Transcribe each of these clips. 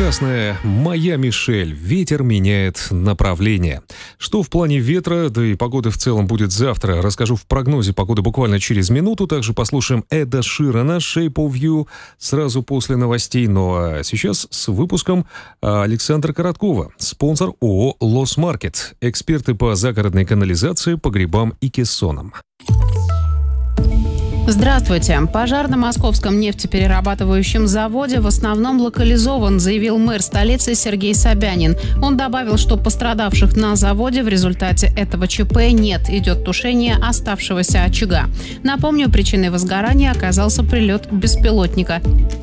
прекрасная моя Мишель. Ветер меняет направление. Что в плане ветра, да и погоды в целом будет завтра, расскажу в прогнозе погоды буквально через минуту. Также послушаем Эда Ширана «Shape of You» сразу после новостей. Ну а сейчас с выпуском Александра Короткова, спонсор ООО «Лосмаркет», эксперты по загородной канализации, погребам и кессонам. Здравствуйте. Пожар на московском нефтеперерабатывающем заводе в основном локализован, заявил мэр столицы Сергей Собянин. Он добавил, что пострадавших на заводе в результате этого ЧП нет. Идет тушение оставшегося очага. Напомню, причиной возгорания оказался прилет беспилотника.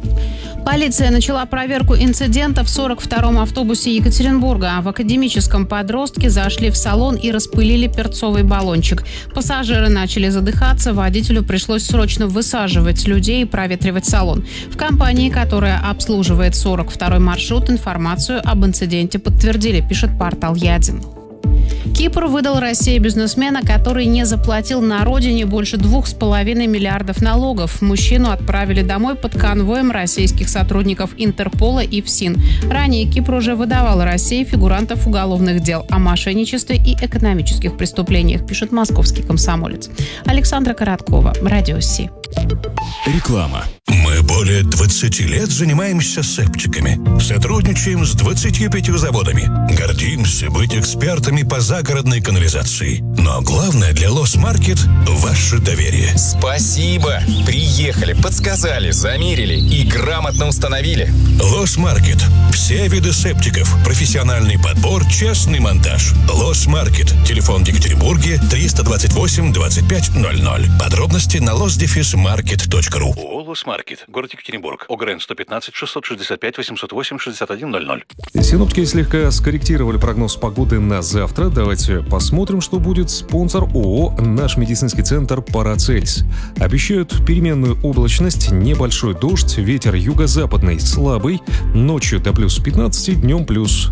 Полиция начала проверку инцидента в 42-м автобусе Екатеринбурга. В академическом подростке зашли в салон и распылили перцовый баллончик. Пассажиры начали задыхаться, водителю пришлось срочно высаживать людей и проветривать салон. В компании, которая обслуживает 42-й маршрут, информацию об инциденте подтвердили, пишет портал Ядин. Кипр выдал России бизнесмена, который не заплатил на родине больше 2,5 миллиардов налогов. Мужчину отправили домой под конвоем российских сотрудников Интерпола и ФСИН. Ранее Кипр уже выдавал России фигурантов уголовных дел о мошенничестве и экономических преступлениях, пишет московский комсомолец. Александра Короткова, Радио Си. Реклама. Мы более 20 лет занимаемся септиками. Сотрудничаем с 25 заводами. Гордимся быть экспертами по загородной канализации. Но главное для Лосмаркет – ваше доверие. Спасибо! Приехали, подсказали, замерили и грамотно установили. Лосмаркет. Все виды септиков. Профессиональный подбор, честный монтаж. Лосмаркет. Телефон в Екатеринбурге 328 25 00. Подробности на losmarket.ru. Лосмаркет. Город Екатеринбург. ОГРН 115 665 808 61 00. Синоптики слегка скорректировали прогноз погоды на завтра. Давайте посмотрим, что будет. Спонсор ООО «Наш медицинский центр Парацельс». Обещают переменную облачность, небольшой дождь, ветер юго-западный слабый, ночью до плюс 15, днем плюс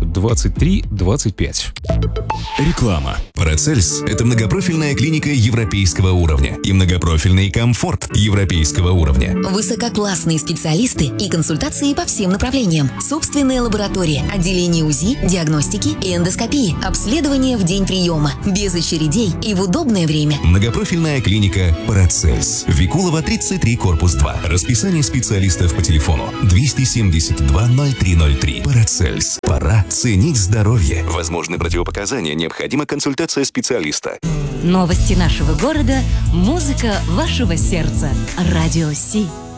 23-25. Реклама. Парацельс – это многопрофильная клиника европейского уровня и многопрофильный комфорт европейского уровня. Высококлассные специалисты и консультации по всем направлениям. Собственная лаборатория, отделение УЗИ, диагностики и эндоскопии. Обследование в день приема. Без очередей и в удобное время. Многопрофильная клиника Парацельс. Викулова, 33, корпус 2. Расписание специалистов по телефону 272 0303. Парацельс. Пора ценить здоровье. Возможны противопоказания, необходима консультация специалиста. Новости нашего города, музыка вашего сердца. Радио Си.